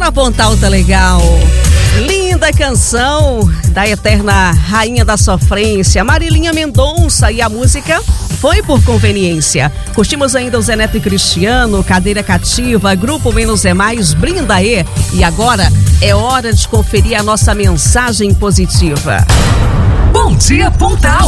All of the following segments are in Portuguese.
Bora apontar o tá legal. Linda canção da eterna rainha da sofrência, Marilinha Mendonça, e a música Foi por Conveniência. Curtimos ainda o Zé Neto e Cristiano, Cadeira Cativa, Grupo Menos é Mais, Brindaê. E agora é hora de conferir a nossa mensagem positiva. Bom dia, Pontal!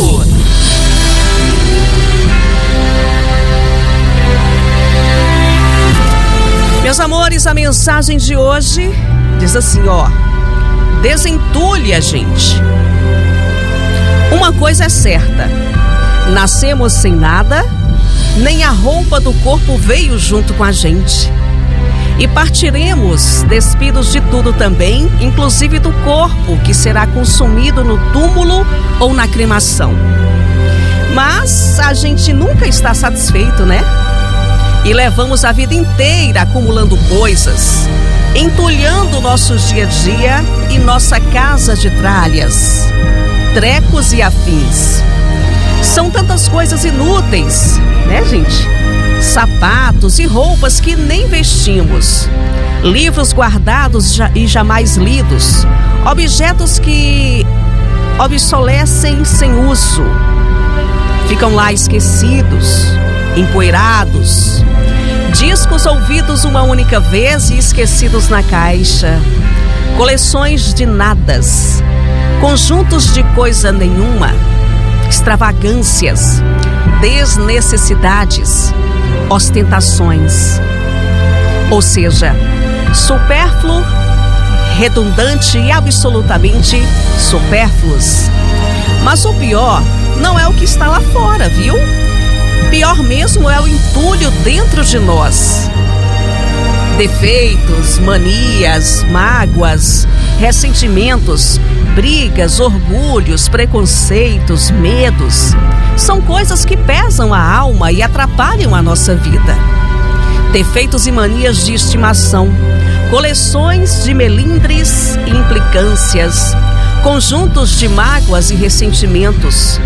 Meus amores, a mensagem de hoje diz assim, ó: desentulhe a gente. Uma coisa é certa: nascemos sem nada, nem a roupa do corpo veio junto com a gente. E partiremos despidos de tudo também, inclusive do corpo, que será consumido no túmulo ou na cremação. Mas a gente nunca está satisfeito, né? E levamos a vida inteira acumulando coisas, entulhando nossos dia a dia e nossa casa de tralhas, trecos e afins. São tantas coisas inúteis, né, gente? Sapatos e roupas que nem vestimos, livros guardados e jamais lidos, objetos que obsolecem sem uso, ficam lá esquecidos, empoeirados, discos ouvidos uma única vez e esquecidos na caixa, coleções de nadas, conjuntos de coisa nenhuma, extravagâncias, desnecessidades, ostentações. Ou seja, supérfluo, redundante e absolutamente supérfluos. Mas o pior não é o que está lá fora, viu? Pior mesmo é o entulho dentro de nós. Defeitos, manias, mágoas, ressentimentos, brigas, orgulhos, preconceitos, medos, são coisas que pesam a alma e atrapalham a nossa vida. Defeitos e manias de estimação, coleções de melindres e implicâncias, conjuntos de mágoas e ressentimentos.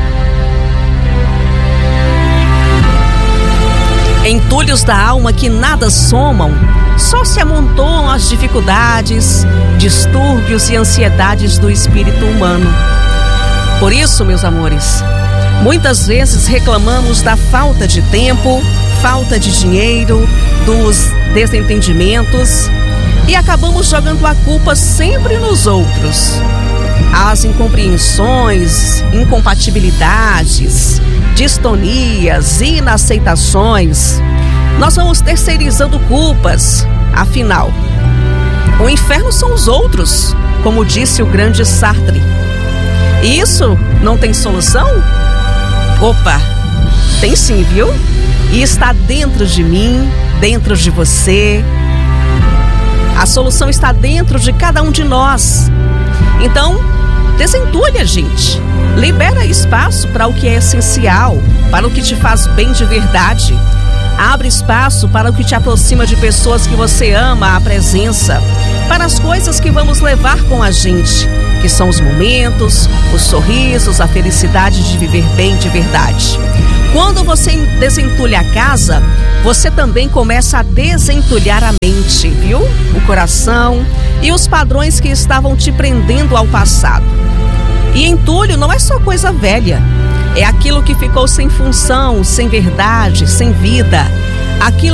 Entulhos da alma que nada somam, só se amontoam as dificuldades, distúrbios e ansiedades do espírito humano. Por isso, meus amores, muitas vezes reclamamos da falta de tempo, falta de dinheiro, dos desentendimentos e acabamos jogando a culpa sempre nos outros. As incompreensões, incompatibilidades, distonias, inaceitações, nós vamos terceirizando culpas. Afinal, o inferno são os outros, como disse o grande Sartre. E isso não tem solução? Opa, tem sim, viu? E está dentro de mim, dentro de você. A solução está dentro de cada um de nós. Então, desentulhe a gente. Libera espaço para o que é essencial, para o que te faz bem de verdade. Abre espaço para o que te aproxima de pessoas que você ama, a presença, para as coisas que vamos levar com a gente, que são os momentos, os sorrisos, a felicidade de viver bem de verdade. Quando você desentulha a casa, você também começa a desentulhar a mente, viu? O coração e os padrões que estavam te prendendo ao passado. E entulho não é só coisa velha, é aquilo que ficou sem função, sem verdade, sem vida, aquilo